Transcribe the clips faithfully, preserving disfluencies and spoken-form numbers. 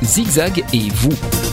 Zigzag et vous,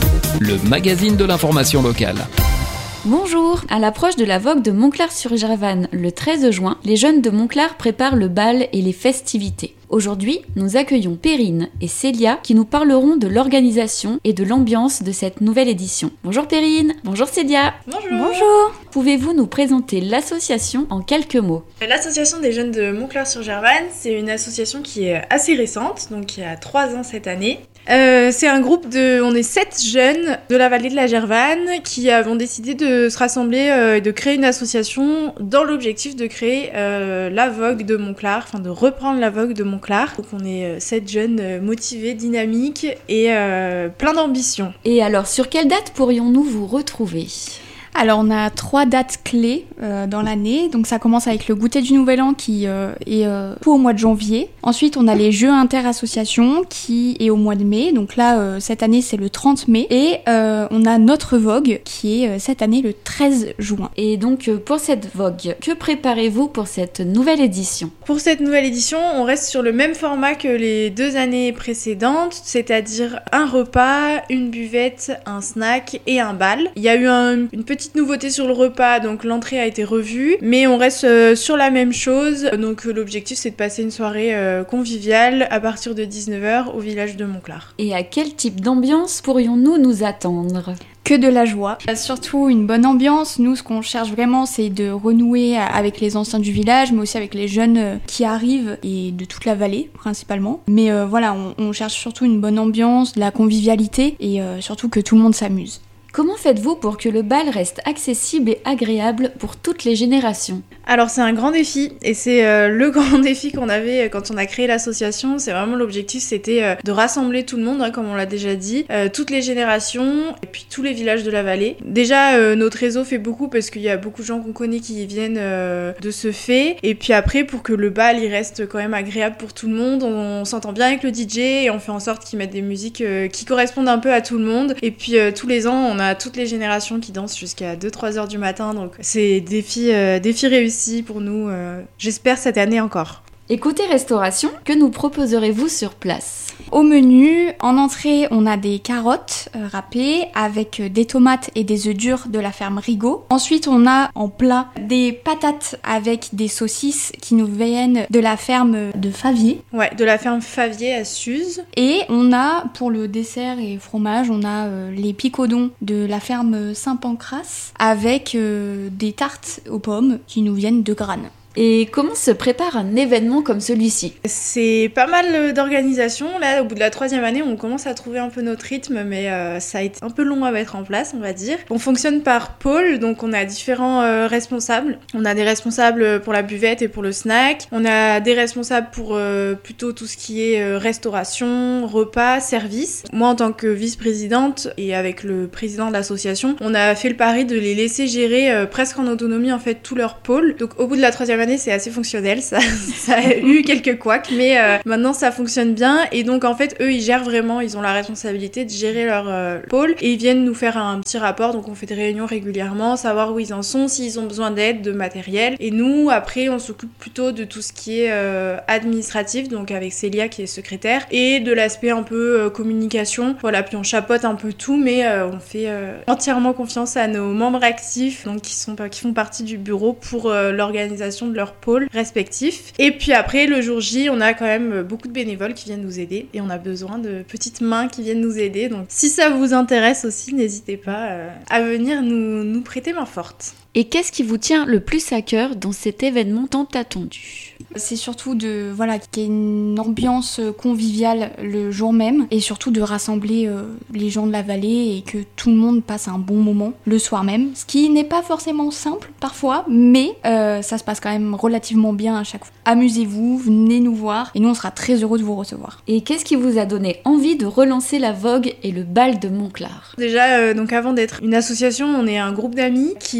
le magazine de l'information locale. Bonjour. À l'approche de la Vogue de Montclar-sur-Gervanne le treize juin, les jeunes de Montclar préparent le bal et les festivités. Aujourd'hui, nous accueillons Perrine et Célia qui nous parleront de l'organisation et de l'ambiance de cette nouvelle édition. Bonjour Perrine. Bonjour Célia. Bonjour. Bonjour. Pouvez-vous nous présenter l'association en quelques mots ? L'association des jeunes de Montclar-sur-Gervanne, c'est une association qui est assez récente, donc qui a trois ans cette année. Euh, c'est un groupe de, on est sept jeunes de la vallée de la Gervanne qui avons décidé de se rassembler euh, et de créer une association dans l'objectif de créer euh, la Vogue de Montclar, enfin de reprendre la Vogue de Montclar. Donc on est euh, sept jeunes euh, motivés, dynamiques et euh, plein d'ambition. Et alors, sur quelle date pourrions-nous vous retrouver ? Alors on a trois dates clés euh, dans l'année, donc ça commence avec le goûter du Nouvel An qui euh, est euh, tout au mois de janvier. Ensuite on a les jeux inter-associations qui est au mois de mai, donc là euh, cette année c'est le trente mai. Et euh, on a notre Vogue qui est euh, cette année le treize juin. Et donc euh, pour cette Vogue, que préparez-vous pour cette nouvelle édition ? Pour cette nouvelle édition, on reste sur le même format que les deux années précédentes, c'est-à-dire un repas, une buvette, un snack et un bal. Il y a eu un, une petite nouveauté sur le repas, donc l'entrée a été revue, mais on reste euh, sur la même chose. Donc euh, l'objectif c'est de passer une soirée euh, conviviale à partir de dix-neuf heures au village de Montclar. Et à quel type d'ambiance pourrions-nous nous attendre ? Que de la joie, surtout une bonne ambiance. Nous, ce qu'on cherche vraiment, c'est de renouer avec les anciens du village, mais aussi avec les jeunes qui arrivent et de toute la vallée, principalement. Mais euh, voilà, on, on cherche surtout une bonne ambiance, de la convivialité et euh, surtout que tout le monde s'amuse. Comment faites-vous pour que le bal reste accessible et agréable pour toutes les générations ? Alors c'est un grand défi et c'est euh, le grand défi qu'on avait quand on a créé l'association. C'est vraiment l'objectif, c'était euh, de rassembler tout le monde, hein, comme on l'a déjà dit, euh, toutes les générations et puis tous les villages de la vallée. Déjà euh, notre réseau fait beaucoup parce qu'il y a beaucoup de gens qu'on connaît qui viennent euh, de ce fait. Et puis après pour que le bal il reste quand même agréable pour tout le monde, on, on s'entend bien avec le D J et on fait en sorte qu'il mette des musiques euh, qui correspondent un peu à tout le monde. Et puis euh, tous les ans on a toutes les générations qui dansent jusqu'à deux trois heures du matin, donc c'est défi, euh, défi réussi pour nous, euh, j'espère cette année encore. Et côté restauration, que nous proposerez-vous sur place ? Au menu, en entrée, on a des carottes euh, râpées avec euh, des tomates et des œufs durs de la ferme Rigaud. Ensuite, on a en plat des patates avec des saucisses qui nous viennent de la ferme de Favier. Ouais, de la ferme Favier à Suze. Et on a, pour le dessert et fromage, on a euh, les picodons de la ferme Saint-Pancras avec euh, des tartes aux pommes qui nous viennent de Granes. Et comment se prépare un événement comme celui-ci ? C'est pas mal d'organisation. Là, au bout de la troisième année, on commence à trouver un peu notre rythme, mais euh, ça a été un peu long à mettre en place, on va dire. On fonctionne par pôle, donc on a différents euh, responsables. On a des responsables pour la buvette et pour le snack. On a des responsables pour euh, plutôt tout ce qui est euh, restauration, repas, service. Moi, en tant que vice-présidente et avec le président de l'association, on a fait le pari de les laisser gérer euh, presque en autonomie en fait tout leur pôle. Donc au bout de la troisième année, c'est assez fonctionnel, ça, ça a eu quelques couacs, mais euh, maintenant ça fonctionne bien. Et donc en fait, eux, ils gèrent vraiment, ils ont la responsabilité de gérer leur euh, pôle et ils viennent nous faire un petit rapport. Donc on fait des réunions régulièrement, savoir où ils en sont, s'ils ont besoin d'aide, de matériel. Et nous, après, on s'occupe plutôt de tout ce qui est euh, administratif, donc avec Célia qui est secrétaire, et de l'aspect un peu euh, communication. Voilà, puis on chapeaute un peu tout, mais euh, on fait euh, entièrement confiance à nos membres actifs, donc qui sont qui font partie du bureau pour euh, l'organisation de leur pôle respectif. Et puis après, le jour J, on a quand même beaucoup de bénévoles qui viennent nous aider et on a besoin de petites mains qui viennent nous aider. Donc si ça vous intéresse aussi, n'hésitez pas euh, à venir nous, nous prêter main forte. Et qu'est-ce qui vous tient le plus à cœur dans cet événement tant attendu ? C'est surtout de voilà qu'il y ait une ambiance conviviale le jour même et surtout de rassembler euh, les gens de la vallée et que tout le monde passe un bon moment le soir même, ce qui n'est pas forcément simple parfois, mais euh, ça se passe quand même relativement bien à chaque fois. Amusez-vous, venez nous voir et nous on sera très heureux de vous recevoir. Et qu'est-ce qui vous a donné envie de relancer la Vogue et le bal de Montclar ? Déjà, euh, donc avant d'être une association, on est un groupe d'amis qui adore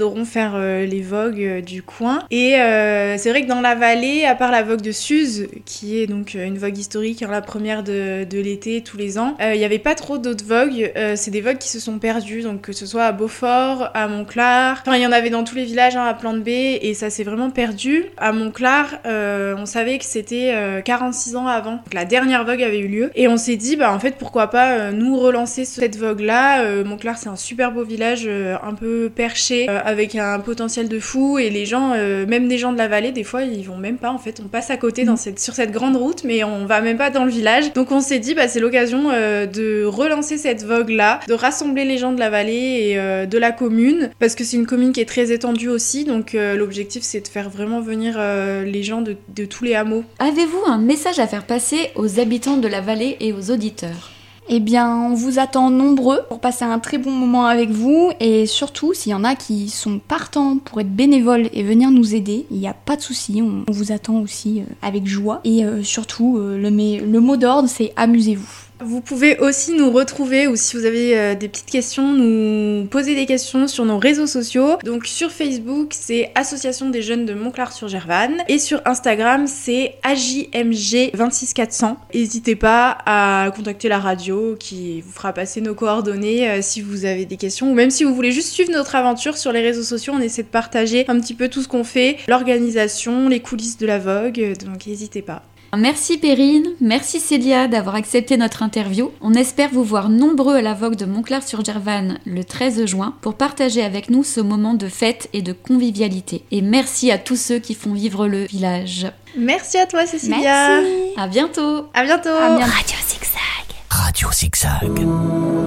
adorons faire euh, les vogues euh, du coin. Et euh, c'est vrai que dans la vallée, à part la vogue de Suse, qui est donc euh, une vogue historique, hein, la première de, de l'été tous les ans, il euh, n'y avait pas trop d'autres vogues. Euh, c'est des vogues qui se sont perdues, donc que ce soit à Beaufort, à Montclar. Enfin, il y en avait dans tous les villages, hein, à Plante-B, et ça s'est vraiment perdu. À Montclar, euh, on savait que c'était euh, quarante-six ans avant que la dernière vogue avait eu lieu. Et on s'est dit, bah en fait, pourquoi pas euh, nous relancer cette vogue-là. Euh, Montclar, c'est un super beau village, euh, un peu perché, euh, avec un potentiel de fou. Et les gens, euh, même des gens de la vallée, des fois, ils vont même pas. En fait, on passe à côté dans cette, sur cette grande route, mais on va même pas dans le village. Donc on s'est dit, bah c'est l'occasion euh, de relancer cette vogue-là, de rassembler les gens de la vallée et euh, de la commune, parce que c'est une commune qui est très étendue aussi. Donc euh, l'objectif, c'est de faire vraiment venir euh, les gens de, de tous les hameaux. Avez-vous un message à faire passer aux habitants de la vallée et aux auditeurs ? Eh bien, on vous attend nombreux pour passer un très bon moment avec vous, et surtout, s'il y en a qui sont partants pour être bénévoles et venir nous aider, il n'y a pas de souci, on, on vous attend aussi euh, avec joie. Et euh, surtout, euh, le, le mot d'ordre, c'est amusez-vous. Vous pouvez aussi nous retrouver, ou si vous avez euh, des petites questions, nous poser des questions sur nos réseaux sociaux. Donc sur Facebook, c'est Association des jeunes de Montclar-sur-Gervanne, et sur Instagram, c'est A J M G vingt-six quatre cents. N'hésitez pas à contacter la radio qui vous fera passer nos coordonnées euh, si vous avez des questions, ou même si vous voulez juste suivre notre aventure sur les réseaux sociaux. On essaie de partager un petit peu tout ce qu'on fait, l'organisation, les coulisses de la vogue, donc n'hésitez pas. Merci Perrine, merci Célia d'avoir accepté notre interview. On espère vous voir nombreux à la vogue de Montclar-sur-Gervanne le treize juin pour partager avec nous ce moment de fête et de convivialité. Et merci à tous ceux qui font vivre le village. Merci à toi Cécilia. Merci. À bientôt. À bientôt. À bientôt. Radio Zigzag. Radio Zigzag.